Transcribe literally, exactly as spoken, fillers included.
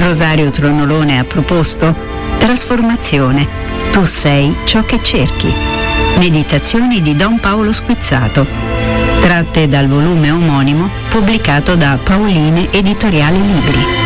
Rosario Tronolone ha proposto Trasformazione, tu sei ciò che cerchi. Meditazioni di Don Paolo Squizzato, tratte dal volume omonimo pubblicato da Pauline Editoriale Libri.